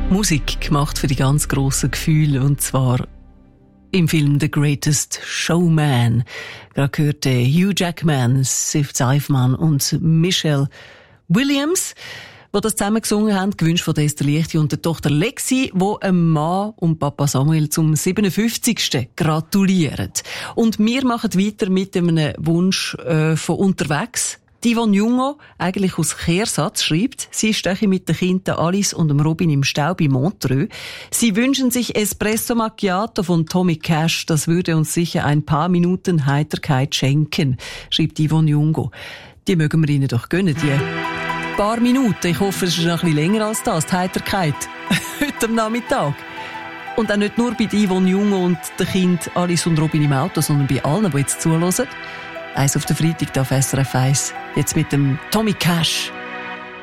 Musik gemacht für die ganz grossen Gefühle, und zwar im Film The Greatest Showman. Gerade gehört Hugh Jackman, Sif Seifman und Michelle Williams, die das zusammen gesungen haben, gewünscht von Esther Liechti und der Tochter Lexi, wo einem Mann und Papa Samuel zum 57. gratulieren. Und wir machen weiter mit einem Wunsch von unterwegs. Die Yvonne Jungo, eigentlich aus Kehrsatz, schreibt, sie steche mit den Kindern Alice und dem Robin im Stau bei Montreux. Sie wünschen sich Espresso Macchiato von Tommy Cash. Das würde uns sicher ein paar Minuten Heiterkeit schenken, schreibt Yvonne Jungo. Die mögen wir ihnen doch gönnen, die paar Minuten. Ich hoffe, es ist noch ein bisschen länger als das, die Heiterkeit. Heute am Nachmittag. Und auch nicht nur bei Yvonne Jungo und den Kindern Alice und Robin im Auto, sondern bei allen, die jetzt zuhören. Eins auf den Freitag auf SRF 1. Jetzt mit dem Tommy Cash.